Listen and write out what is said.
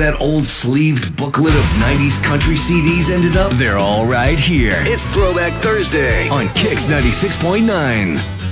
that old sleeved booklet of 90s country CDs ended up? They're all right here. It's Throwback Thursday on Kix 96.9.